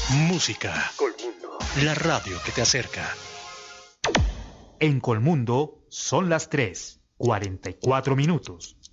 Música. Colmundo. La radio que te acerca. En Colmundo son las 3:44.